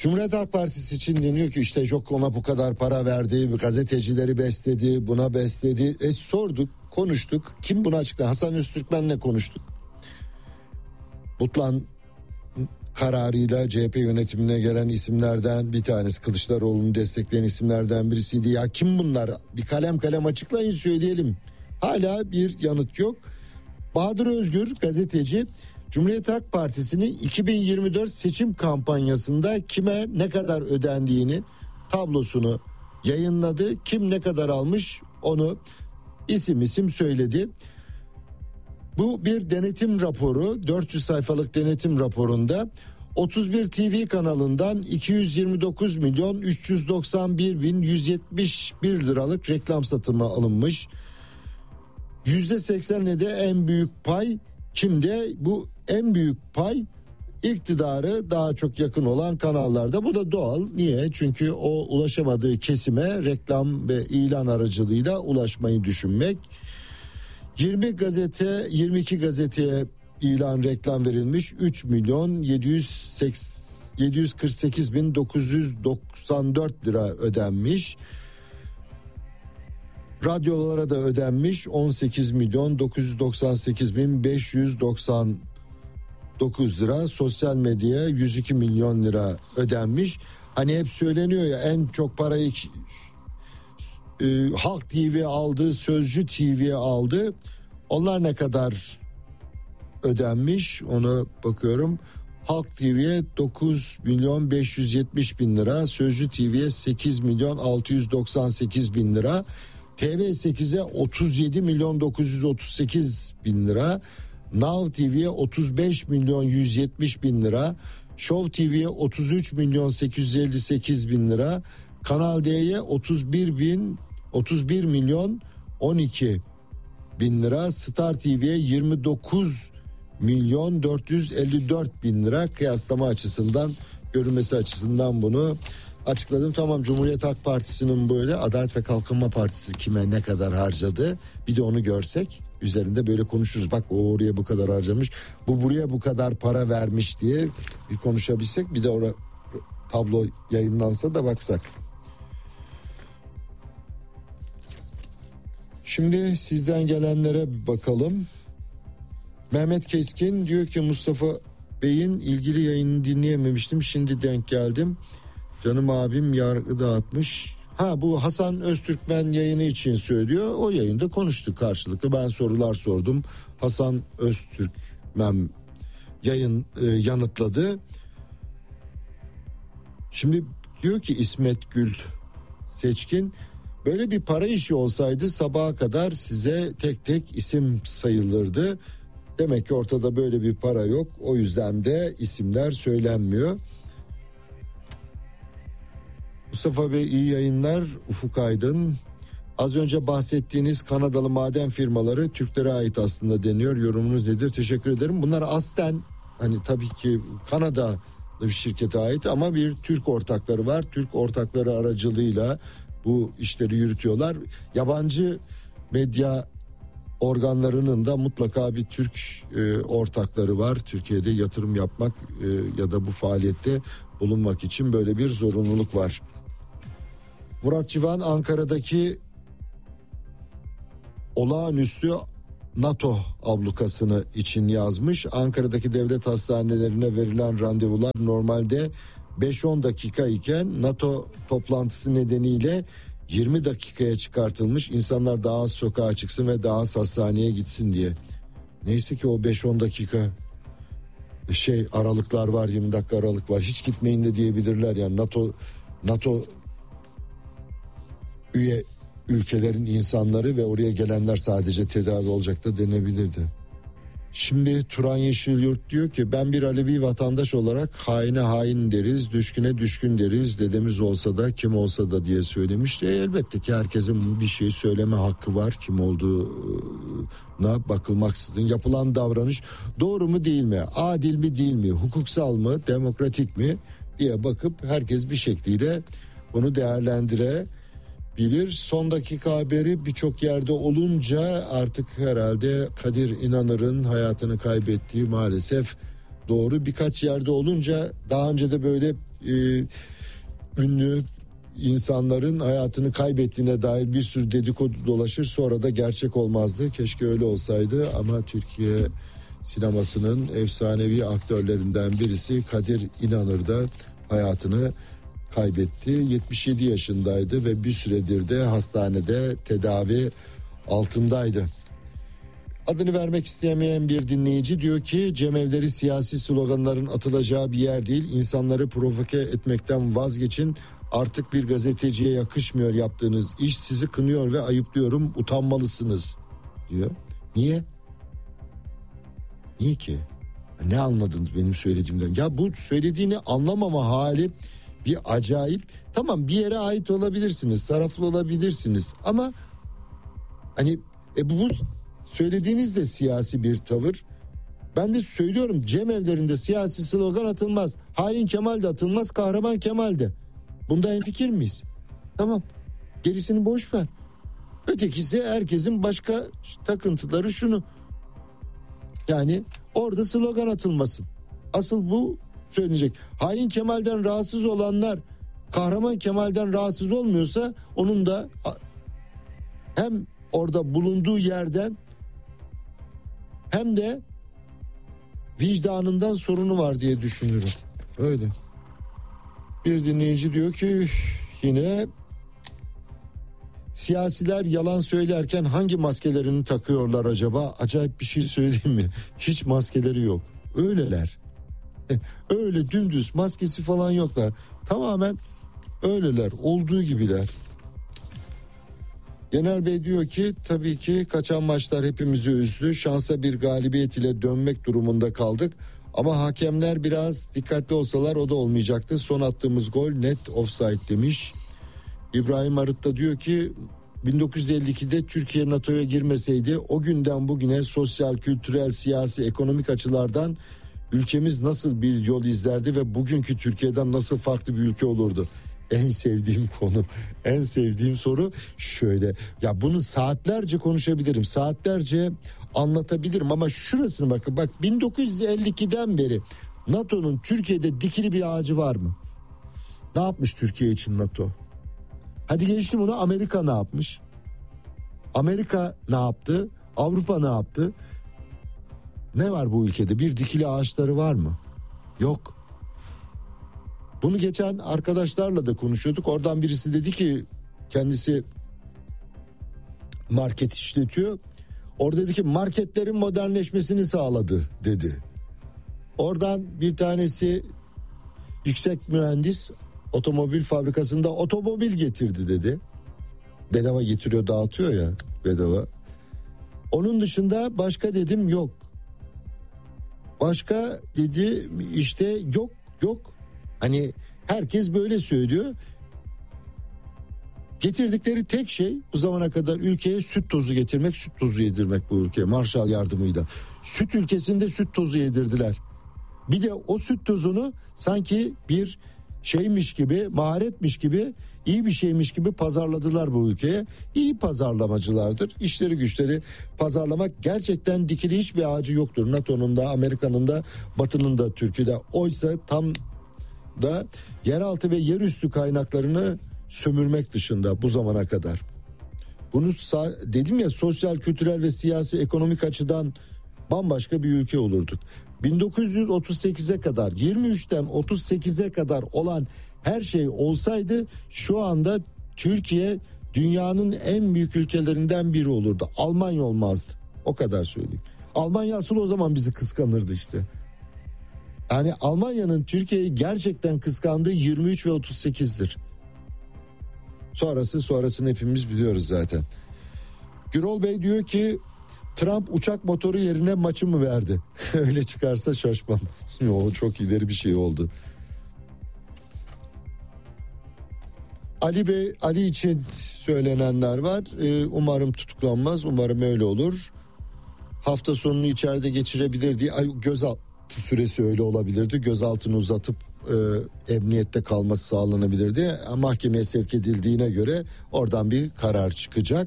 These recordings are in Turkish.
Cumhuriyet Halk Partisi için deniyor ki işte çok ona bu kadar para verdi, gazetecileri besledi, buna besledi. Sorduk, konuştuk. Kim bunu açıkladı? Hasan Öztürkmen'le konuştuk. Butlan kararıyla CHP yönetimine gelen isimlerden bir tanesi, Kılıçdaroğlu'nu destekleyen isimlerden birisiydi. Ya kim bunlar? Bir kalem kalem açıklayın, söyleyelim. Hala bir yanıt yok. Bahadır Özgür gazeteci, Cumhuriyet Halk Partisi'nin 2024 seçim kampanyasında kime ne kadar ödendiğini, tablosunu yayınladı. Kim ne kadar almış onu isim isim söyledi. Bu bir denetim raporu, 400 sayfalık denetim raporunda 31 TV kanalından 229 milyon 391 bin 171 liralık reklam satımı alınmış. %80'le de en büyük pay kimde? Bu en büyük pay iktidarı daha çok yakın olan kanallarda. Bu da doğal. Niye? Çünkü o ulaşamadığı kesime reklam ve ilan aracılığıyla ulaşmayı düşünmek. 22 gazeteye ilan reklam verilmiş. 3 milyon 748 bin 994 lira ödenmiş. Radyolara da ödenmiş 18 milyon 998 bin 599 lira. Sosyal medyaya 102 milyon lira ödenmiş. Hani hep söyleniyor ya, en çok parayı Halk TV aldı, Sözcü TV aldı. Onlar ne kadar ödenmiş ona bakıyorum. Halk TV'ye 9 milyon 570 bin lira, Sözcü TV'ye 8 milyon 698 bin lira, TV8'e 37 milyon 938 bin lira, Now TV'ye 35 milyon 170 bin lira, Show TV'ye 33 milyon 858 bin lira, Kanal D'ye 31 milyon 12 bin lira, Star TV'ye 29 milyon 454 bin lira. Kıyaslama açısından, görünmesi açısından bunu açıkladım. Tamam, Cumhuriyet Halk Partisi'nin böyle, Adalet ve Kalkınma Partisi kime ne kadar harcadı bir de onu görsek üzerinde böyle konuşuruz. Bak o oraya bu kadar harcamış, bu buraya bu kadar para vermiş diye bir konuşabilsek, bir de orada tablo yayınlansa da baksak. Şimdi sizden gelenlere bir bakalım. Mehmet Keskin diyor ki Mustafa Bey'in ilgili yayını dinleyememiştim, şimdi denk geldim. Canım abim yargı dağıtmış. Bu Hasan Öztürkmen yayını için söylüyor. O yayında konuştuk karşılıklı. Ben sorular sordum. Hasan Öztürkmen yanıtladı. Şimdi diyor ki İsmet Gül Seçkin, böyle bir para işi olsaydı sabaha kadar size tek tek isim sayılırdı. Demek ki ortada böyle bir para yok. O yüzden de isimler söylenmiyor. Mustafa Bey iyi yayınlar. Ufuk Aydın. Az önce bahsettiğiniz Kanadalı maden firmaları Türklere ait aslında deniyor. Yorumunuz nedir? Teşekkür ederim. Bunlar aslen hani tabii ki Kanada'da bir şirkete ait ama bir Türk ortakları var. Türk ortakları aracılığıyla bu işleri yürütüyorlar. Yabancı medya organlarının da mutlaka bir Türk ortakları var. Türkiye'de yatırım yapmak ya da bu faaliyette bulunmak için böyle bir zorunluluk var. Murat Civan Ankara'daki olağanüstü NATO ablukasını için yazmış. Ankara'daki devlet hastanelerine verilen randevular normalde 5-10 dakika iken NATO toplantısı nedeniyle 20 dakikaya çıkartılmış. İnsanlar daha az sokağa çıksın ve daha az hastaneye gitsin diye. Neyse ki o 5-10 dakika aralıklar var, 20 dakika aralık var. Hiç gitmeyin de diyebilirler yani. NATO üye ülkelerin insanları ve oraya gelenler sadece tedavi olacak da denebilirdi. Şimdi Turan Yeşilyurt diyor ki ben bir Alevi vatandaş olarak haine hain deriz, düşküne düşkün deriz. Dedemiz olsa da kim olsa da diye söylemişti. Elbette ki herkesin bir şey söyleme hakkı var. Kim olduğuna bakılmaksızın yapılan davranış doğru mu değil mi? Adil mi değil mi? Hukuksal mı? Demokratik mi? diye bakıp herkes bir şekliyle bunu değerlendirebilir. Son dakika haberi birçok yerde olunca artık herhalde Kadir İnanır'ın hayatını kaybettiği maalesef doğru, birkaç yerde olunca daha önce de böyle ünlü insanların hayatını kaybettiğine dair bir sürü dedikodu dolaşır, sonra da gerçek olmazdı. Keşke öyle olsaydı ama Türkiye sinemasının efsanevi aktörlerinden birisi Kadir İnanır da hayatını kaybetti. 77 yaşındaydı ve bir süredir de hastanede tedavi altındaydı. Adını vermek istemeyen bir dinleyici diyor ki cemevleri siyasi sloganların atılacağı bir yer değil. İnsanları provoke etmekten vazgeçin. Artık bir gazeteciye yakışmıyor yaptığınız iş, sizi kınıyor ve ayıplıyorum, utanmalısınız diyor. Niye? Niye ki? Ne anladınız benim söylediğimden? Ya bu söylediğini anlamama hali bir acayip. Tamam, bir yere ait olabilirsiniz, taraflı olabilirsiniz ama hani bu söylediğiniz de siyasi bir tavır. Ben de söylüyorum, cemevlerinde siyasi slogan atılmaz. Hain Kemal de atılmaz, kahraman Kemal de. Bunda hemfikir miyiz? Tamam, gerisini boş ver. Ötekisi herkesin başka takıntıları şunu. Yani orada slogan atılmasın. Asıl bu söylenecek. Hain Kemal'den rahatsız olanlar kahraman Kemal'den rahatsız olmuyorsa onun da hem orada bulunduğu yerden hem de vicdanından sorunu var diye düşünürüm. Öyle. Bir dinleyici diyor ki yine siyasiler yalan söylerken hangi maskelerini takıyorlar acaba? Acayip bir şey söyleyeyim mi? Hiç maskeleri yok. Öyleler. Öyle dümdüz, maskesi falan yoklar. Tamamen öyleler, olduğu gibiler. Yener Bey diyor ki tabii ki kaçan maçlar hepimizi üzdü. Şansa bir galibiyet ile dönmek durumunda kaldık. Ama hakemler biraz dikkatli olsalar o da olmayacaktı. Son attığımız gol net offside demiş. İbrahim Arıt da diyor ki 1952'de Türkiye NATO'ya girmeseydi o günden bugüne sosyal, kültürel, siyasi, ekonomik açılardan ülkemiz nasıl bir yol izlerdi ve bugünkü Türkiye'den nasıl farklı bir ülke olurdu? En sevdiğim konu, en sevdiğim soru şöyle. Ya bunu saatlerce konuşabilirim, saatlerce anlatabilirim ama şurasını bakın. Bak 1952'den beri NATO'nun Türkiye'de dikili bir ağacı var mı? Ne yapmış Türkiye için NATO? Hadi geçtim onu, Amerika ne yapmış? Amerika ne yaptı? Avrupa ne yaptı? Ne var bu ülkede? Bir dikili ağaçları var mı? Yok. Bunu geçen arkadaşlarla da konuşuyorduk. Oradan birisi dedi ki kendisi market işletiyor. Orada dedi ki marketlerin modernleşmesini sağladı dedi. Oradan bir tanesi yüksek mühendis, otomobil fabrikasında otomobil getirdi dedi. Bedava getiriyor, dağıtıyor ya bedava. Onun dışında başka dedim yok. Başka dedi işte yok. Hani herkes böyle söylüyor. Getirdikleri tek şey bu zamana kadar ülkeye süt tozu getirmek, süt tozu yedirmek bu ülkeye Marshall yardımıyla. Süt ülkesinde süt tozu yedirdiler. Bir de o süt tozunu sanki bir şeymiş gibi, maharetmiş gibi, iyi bir şeymiş gibi pazarladılar bu ülkeye. İyi pazarlamacılardır. İşleri güçleri pazarlamak, gerçekten dikili hiçbir ağacı yoktur. NATO'nun da, Amerika'nın da, Batı'nın da Türkiye'de. Oysa tam da yeraltı ve yerüstü kaynaklarını sömürmek dışında bu zamana kadar. Bunu dedim ya, sosyal, kültürel ve siyasi, ekonomik açıdan bambaşka bir ülke olurduk. 1938'e kadar, 23'ten 38'e kadar olan her şey olsaydı şu anda Türkiye dünyanın en büyük ülkelerinden biri olurdu. Almanya olmazdı. O kadar söyleyeyim. Almanya asıl o zaman bizi kıskanırdı işte. Yani Almanya'nın Türkiye'yi gerçekten kıskandığı 23 ve 38'dir. Sonrasını hepimiz biliyoruz zaten. Gürol Bey diyor ki Trump uçak motoru yerine maçı mı verdi? Öyle çıkarsa şaşmam. O çok ileri bir şey oldu. Ali için söylenenler var. Umarım tutuklanmaz. Umarım öyle olur. Hafta sonunu içeride geçirebilir diye. Gözaltı süresi öyle olabilirdi. Gözaltını uzatıp emniyette kalması sağlanabilirdi. Mahkemeye sevk edildiğine göre oradan bir karar çıkacak.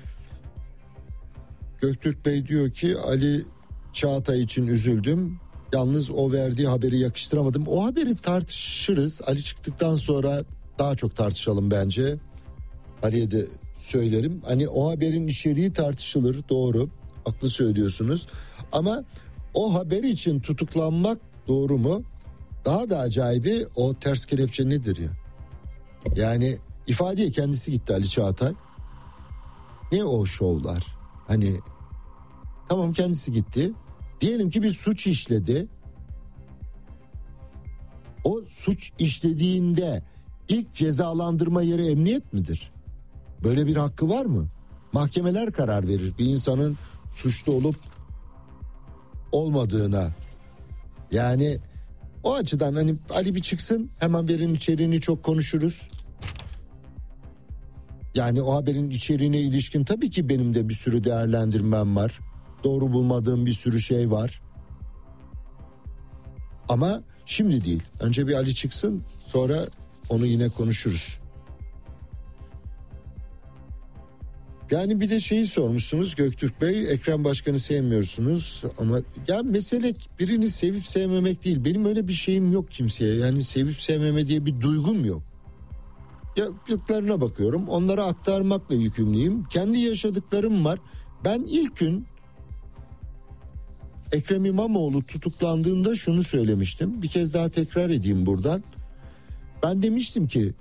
Göktürk Bey diyor ki Ali Çağatay için üzüldüm. Yalnız o verdiği haberi yakıştıramadım. O haberi tartışırız. Ali çıktıktan sonra daha çok tartışalım bence. Ali'ye de söylerim. Hani o haberin içeriği tartışılır, doğru. Haklı söylüyorsunuz. Ama o haber için tutuklanmak doğru mu? Daha da acayibi o ters kelepçe nedir ya? Yani ifadeye kendisi gitti Ali Çağatay. Ne o şovlar? Hani tamam kendisi gitti. Diyelim ki bir suç işledi. O suç işlediğinde ilk cezalandırma yeri emniyet midir? Böyle bir hakkı var mı? Mahkemeler karar verir bir insanın suçlu olup olmadığına. Yani o açıdan hani Ali bir çıksın, hemen haberin içeriğini çok konuşuruz. Yani o haberin içeriğine ilişkin tabii ki benim de bir sürü değerlendirmem var. Doğru bulmadığım bir sürü şey var. Ama şimdi değil. Önce bir Ali çıksın, sonra onu yine konuşuruz. Yani bir de şeyi sormuşsunuz Göktürk Bey, Ekrem Başkan'ı sevmiyorsunuz ama ya mesele birini sevip sevmemek değil. Benim öyle bir şeyim yok kimseye. Yani sevip sevmeme diye bir duygum yok. Yaptıklarına bakıyorum, onlara aktarmakla yükümlüyüm. Kendi yaşadıklarım var. Ben ilk gün Ekrem İmamoğlu tutuklandığında şunu söylemiştim. Bir kez daha tekrar edeyim buradan. Ben demiştim ki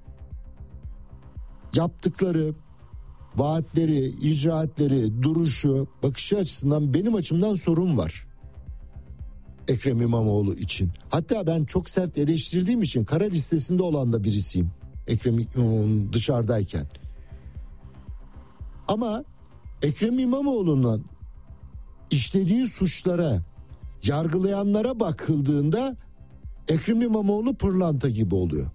yaptıkları, vaatleri, icraatleri, duruşu, bakışı açısından benim açımdan sorun var. Ekrem İmamoğlu için. Hatta ben çok sert eleştirdiğim için kara listesinde olan da birisiyim. Ekrem İmamoğlu'nun dışarıdayken. Ama Ekrem İmamoğlu'nun işlediği suçlara, yargılayanlara bakıldığında Ekrem İmamoğlu pırlanta gibi oluyor.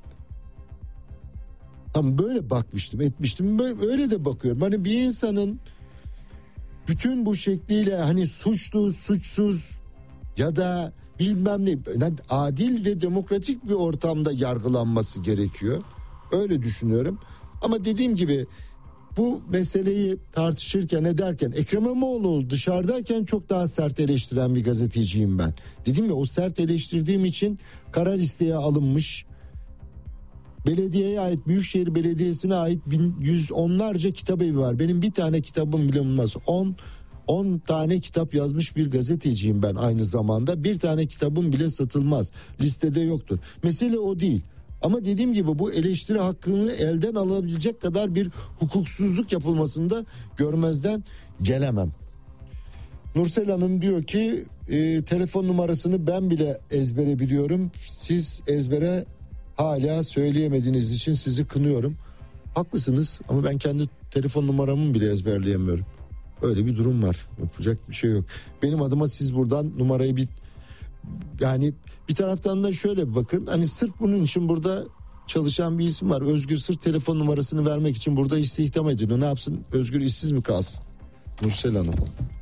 Tam böyle bakmıştım, etmiştim. Öyle de bakıyorum. Hani bir insanın bütün bu şekliyle hani suçlu, suçsuz ya da bilmem ne, yani adil ve demokratik bir ortamda yargılanması gerekiyor. Öyle düşünüyorum. Ama dediğim gibi bu meseleyi tartışırken ederken Ekrem İmamoğlu dışarıdayken çok daha sert eleştiren bir gazeteciyim ben. Dedim ya, o sert eleştirdiğim için kara listeye alınmış, belediyeye ait, Büyükşehir Belediyesi'ne ait onlarca kitap evi var. Benim bir tane kitabım bile olmaz. 10 tane kitap yazmış bir gazeteciyim ben aynı zamanda. Bir tane kitabım bile satılmaz. Listede yoktur. Mesele o değil. Ama dediğim gibi bu eleştiri hakkını elden alabilecek kadar bir hukuksuzluk yapılmasını da görmezden gelemem. Nursel Hanım diyor ki telefon numarasını ben bile ezbere biliyorum. Siz ezbere hala söyleyemediğiniz için sizi kınıyorum. Haklısınız ama ben kendi telefon numaramı bile ezberleyemiyorum. Öyle bir durum var. Yapacak bir şey yok. Benim adıma siz buradan numarayı yani bir taraftan da şöyle bir bakın. Hani sırf bunun için burada çalışan bir isim var. Özgür sırf telefon numarasını vermek için burada istihdam ediliyor. Ne yapsın? Özgür işsiz mi kalsın? Nursel Hanım.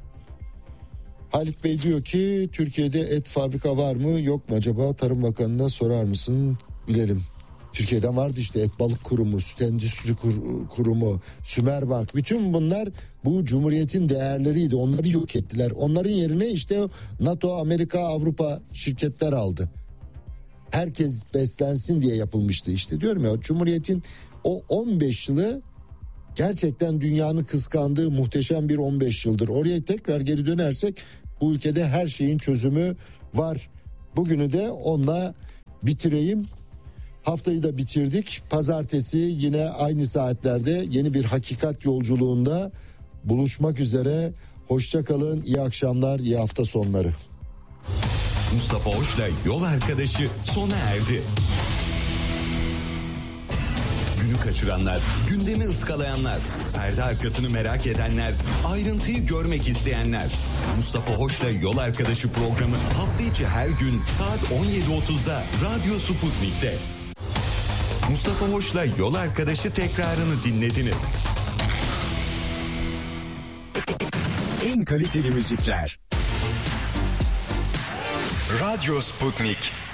Halit Bey diyor ki Türkiye'de et fabrika var mı yok mu acaba, Tarım Bakanı'na sorar mısın, bilelim. Türkiye'den vardı işte Et Balık Kurumu, Süt Endüstri Kurumu, Sümerbank, bütün bunlar bu Cumhuriyet'in değerleriydi, onları yok ettiler. Onların yerine işte NATO, Amerika, Avrupa şirketler aldı. Herkes beslensin diye yapılmıştı işte, diyorum ya, Cumhuriyet'in o 15 yılı gerçekten dünyanın kıskandığı muhteşem bir 15 yıldır. Oraya tekrar geri dönersek bu ülkede her şeyin çözümü var. Bugünü de onunla bitireyim. Haftayı da bitirdik. Pazartesi yine aynı saatlerde yeni bir hakikat yolculuğunda buluşmak üzere. Hoşça kalın, iyi akşamlar, iyi hafta sonları. Mustafa Hoş'la Yol Arkadaşı sona erdi. Günü kaçıranlar, gündemi ıskalayanlar, perde arkasını merak edenler, ayrıntıyı görmek isteyenler. Mustafa Hoş'la Yol Arkadaşı programı hafta içi her gün saat 17.30'da Radyo Sputnik'te. Mustafa Hoş'la Yol Arkadaşı tekrarını dinlediniz. En kaliteli müzikler. Radyo Sputnik.